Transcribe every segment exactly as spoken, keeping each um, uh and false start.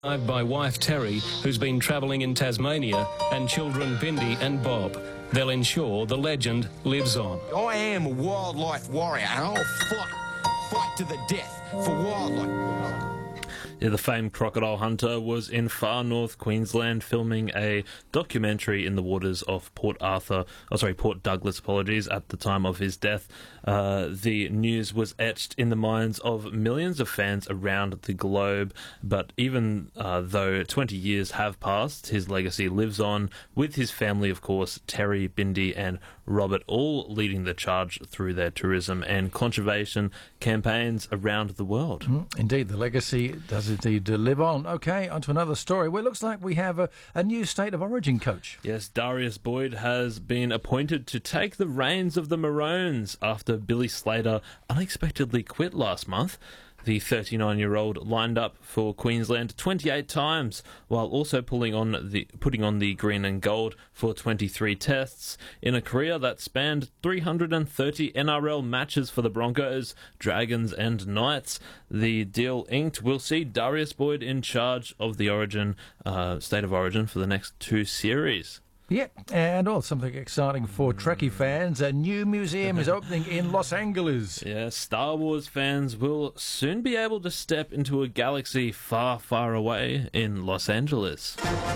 By wife Terry, who's been travelling in Tasmania, and children Bindi and Bob. They'll ensure the legend lives on. I am a wildlife warrior and I'll fight, fight to the death for wildlife. Yeah, the famed crocodile hunter was in far north Queensland filming a documentary in the waters of Port Arthur, oh sorry, Port Douglas, apologies, at the time of his death. Uh, the news was etched in the minds of millions of fans around the globe, but even uh, though twenty years have passed, his legacy lives on with his family, of course, Terry, Bindi and Robert, all leading the charge through their tourism and conservation campaigns around the world. Mm, indeed, the legacy does indeed live on. Okay, on to another story where it looks like we have a, a new State of Origin coach. Yes, Darius Boyd has been appointed to take the reins of the Maroons after Billy Slater unexpectedly quit last month. The thirty-nine-year-old lined up for Queensland twenty-eight times, while also pulling on the putting on the green and gold for twenty-three tests in a career that spanned three hundred thirty N R L matches for the Broncos, Dragons and Knights. The deal inked will see Darius Boyd in charge of the Origin, uh, State of Origin for the next two series. Yep, and also something exciting for Trekkie fans. A new museum is opening in Los Angeles. Yeah, Star Wars fans will soon be able to step into a galaxy far, far away in Los Angeles.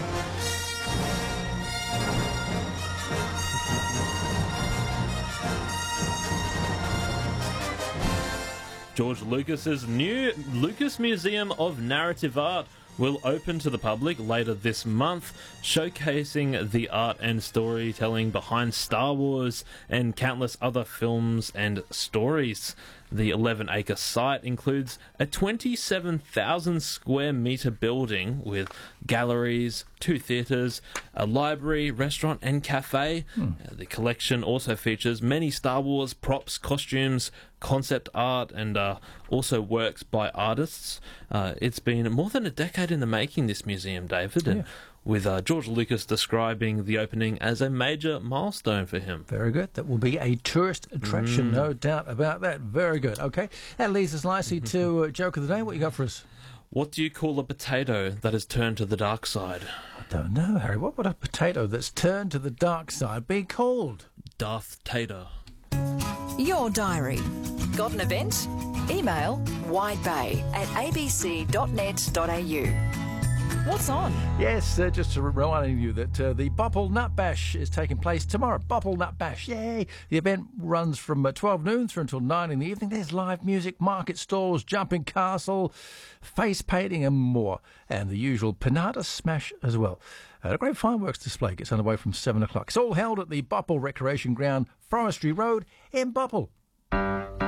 George Lucas's new Lucas Museum of Narrative Art will open to the public later this month, showcasing the art and storytelling behind Star Wars and countless other films and stories. The eleven-acre site includes a twenty-seven thousand square metre building with galleries, two theatres, a library, restaurant and cafe. Hmm. Uh, the collection also features many Star Wars props, costumes, concept art and uh, also works by artists. Uh, it's been more than a decade in the making, this museum, David, and yeah. with uh, George Lucas describing the opening as a major milestone for him. Very good. That will be a tourist attraction, mm. no doubt about that. Very good. Okay, that leads us nicely to uh, Joke of the Day. What you got for us? What do you call a potato that has turned to the dark side? I don't know, Harry. What would a potato that's turned to the dark side be called? Darth Tater. Your diary. Got an event? Email widebay at a b c dot net dot a u. What's on? Yes, uh, just reminding you that uh, the Bopple Nut Bash is taking place tomorrow. Bopple Nut Bash, yay! The event runs from uh, twelve noon through until nine in the evening. There's live music, market stalls, jumping castle, face painting and more. And the usual pinata smash as well. Uh, a great fireworks display gets underway from seven o'clock. It's all held at the Bopple Recreation Ground, Forestry Road in Bopple.